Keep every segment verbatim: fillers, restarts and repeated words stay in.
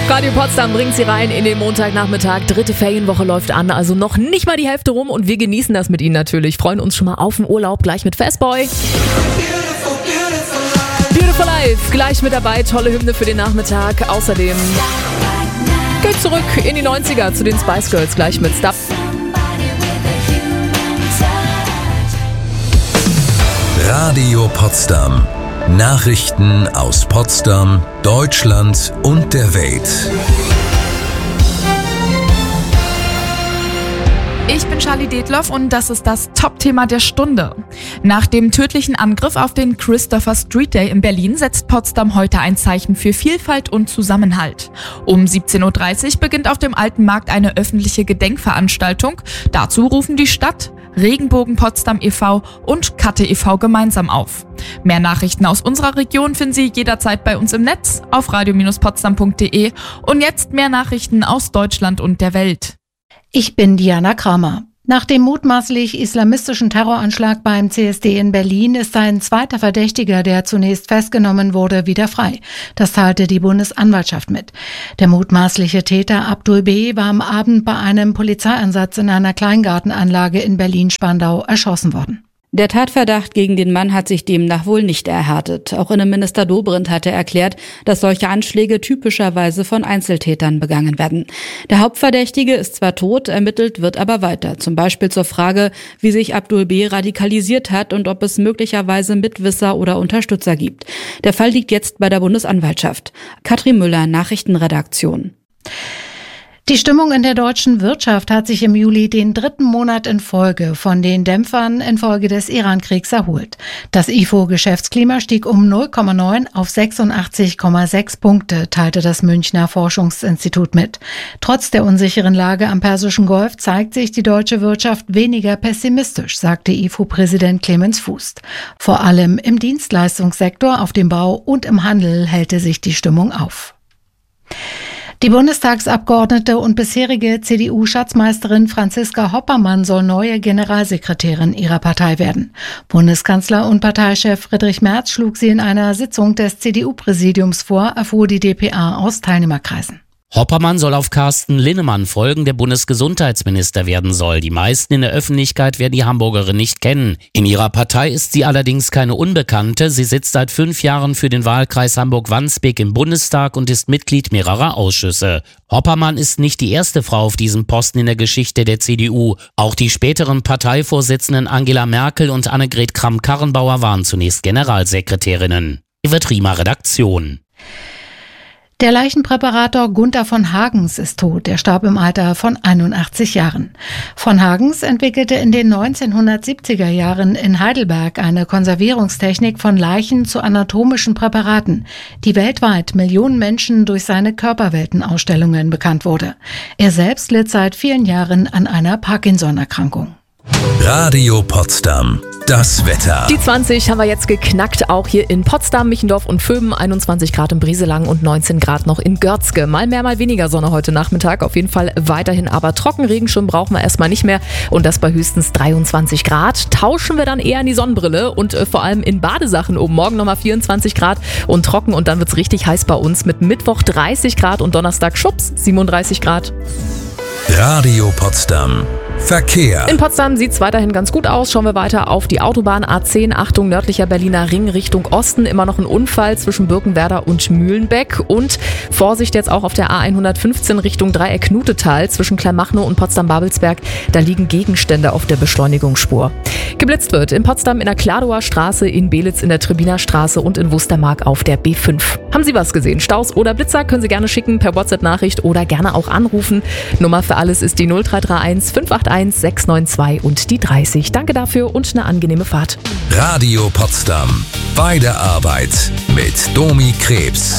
Radio Potsdam bringt sie rein in den Montagnachmittag. Dritte Ferienwoche läuft an, also noch nicht mal die Hälfte rum und wir genießen das mit Ihnen natürlich. Freuen uns schon mal auf den Urlaub gleich mit Fastboy. Beautiful Life, gleich mit dabei, tolle Hymne für den Nachmittag. Außerdem geht zurück in die neunziger zu den Spice Girls, gleich mit Stuff. Radio Potsdam. Nachrichten aus Potsdam, Deutschland und der Welt. Ich bin Charlie Detloff und das ist das Top-Thema der Stunde. Nach dem tödlichen Angriff auf den Christopher Street Day in Berlin setzt Potsdam heute ein Zeichen für Vielfalt und Zusammenhalt. Um siebzehn Uhr dreißig beginnt auf dem Alten Markt eine öffentliche Gedenkveranstaltung. Dazu rufen die Stadt, Regenbogen Potsdam e V und Katte e V gemeinsam auf. Mehr Nachrichten aus unserer Region finden Sie jederzeit bei uns im Netz auf radio potsdam punkt de und jetzt mehr Nachrichten aus Deutschland und der Welt. Ich bin Diana Kramer. Nach dem mutmaßlich islamistischen Terroranschlag beim C S D in Berlin ist ein zweiter Verdächtiger, der zunächst festgenommen wurde, wieder frei. Das teilte die Bundesanwaltschaft mit. Der mutmaßliche Täter Abdul B. war am Abend bei einem Polizeieinsatz in einer Kleingartenanlage in Berlin-Spandau erschossen worden. Der Tatverdacht gegen den Mann hat sich demnach wohl nicht erhärtet. Auch Innenminister Dobrindt hatte erklärt, dass solche Anschläge typischerweise von Einzeltätern begangen werden. Der Hauptverdächtige ist zwar tot, ermittelt wird aber weiter. Zum Beispiel zur Frage, wie sich Abdul B. radikalisiert hat und ob es möglicherweise Mitwisser oder Unterstützer gibt. Der Fall liegt jetzt bei der Bundesanwaltschaft. Katrin Müller, Nachrichtenredaktion. Die Stimmung in der deutschen Wirtschaft hat sich im Juli den dritten Monat in Folge von den Dämpfern infolge des Iran-Kriegs erholt. Das I F O-Geschäftsklima stieg um null Komma neun auf sechsundachtzig Komma sechs Punkte, teilte das Münchner Forschungsinstitut mit. Trotz der unsicheren Lage am Persischen Golf zeigt sich die deutsche Wirtschaft weniger pessimistisch, sagte I F O-Präsident Clemens Fuß. Vor allem im Dienstleistungssektor, auf dem Bau und im Handel hellte sich die Stimmung auf. Die Bundestagsabgeordnete und bisherige C D U-Schatzmeisterin Franziska Hoppermann soll neue Generalsekretärin ihrer Partei werden. Bundeskanzler und Parteichef Friedrich Merz schlug sie in einer Sitzung des C D U-Präsidiums vor, erfuhr die D P A aus Teilnehmerkreisen. Hoppermann soll auf Carsten Linnemann folgen, der Bundesgesundheitsminister werden soll. Die meisten in der Öffentlichkeit werden die Hamburgerin nicht kennen. In ihrer Partei ist sie allerdings keine Unbekannte. Sie sitzt seit fünf Jahren für den Wahlkreis Hamburg-Wandsbek im Bundestag und ist Mitglied mehrerer Ausschüsse. Hoppermann ist nicht die erste Frau auf diesem Posten in der Geschichte der C D U. Auch die späteren Parteivorsitzenden Angela Merkel und Annegret Kramp-Karrenbauer waren zunächst Generalsekretärinnen. Evert Riemer, Redaktion. Der Leichenpräparator Gunther von Hagens ist tot. Er starb im Alter von einundachtzig Jahren. Von Hagens entwickelte in den neunzehnhundertsiebziger Jahren in Heidelberg eine Konservierungstechnik von Leichen zu anatomischen Präparaten, die weltweit Millionen Menschen durch seine Körperweltenausstellungen bekannt wurde. Er selbst litt seit vielen Jahren an einer Parkinson-Erkrankung. Radio Potsdam. Das Wetter. Die zwanzig haben wir jetzt geknackt, auch hier in Potsdam, Michendorf und Vöben. einundzwanzig Grad in Brieselang und neunzehn Grad noch in Görzge. Mal mehr, mal weniger Sonne heute Nachmittag. Auf jeden Fall weiterhin aber trocken. Regenschirm brauchen wir erstmal nicht mehr. Und das bei höchstens dreiundzwanzig Grad. Tauschen wir dann eher in die Sonnenbrille und äh, vor allem in Badesachen um. Morgen nochmal vierundzwanzig Grad und trocken. Und dann wird's richtig heiß bei uns mit Mittwoch dreißig Grad und Donnerstag schubs siebenunddreißig Grad. Radio Potsdam. Verkehr. In Potsdam sieht es weiterhin ganz gut aus. Schauen wir weiter auf die Autobahn A zehn, Achtung, nördlicher Berliner Ring Richtung Osten. Immer noch ein Unfall zwischen Birkenwerder und Mühlenbeck. Und Vorsicht jetzt auch auf der A hundertfünfzehn Richtung Dreieck Knutetal zwischen Kleinmachnow und Potsdam-Babelsberg. Da liegen Gegenstände auf der Beschleunigungsspur. Geblitzt wird in Potsdam in der Kladower Straße, in Belitz in der Tribiner Straße und in Wustermark auf der B fünf. Haben Sie was gesehen? Staus oder Blitzer können Sie gerne schicken per WhatsApp-Nachricht oder gerne auch anrufen. Nummer für alles ist die null drei drei eins fünf acht eins sechs neun zwei und die dreißig. Danke dafür und eine angenehme Fahrt. Radio Potsdam. Bei der Arbeit mit Domi Krebs.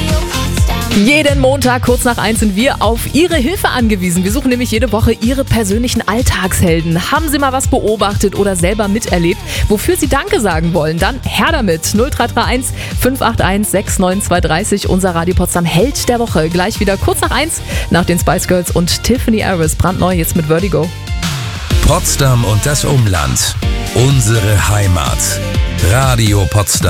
Jeden Montag kurz nach eins sind wir auf Ihre Hilfe angewiesen. Wir suchen nämlich jede Woche Ihre persönlichen Alltagshelden. Haben Sie mal was beobachtet oder selber miterlebt, wofür Sie Danke sagen wollen? Dann her damit. null drei drei eins fünf acht eins sechs neun zwei dreißig. Unser Radio Potsdam Held der Woche. Gleich wieder kurz nach eins nach den Spice Girls und Tiffany Harris. Brandneu jetzt mit Vertigo. Potsdam und das Umland. Unsere Heimat. Radio Potsdam.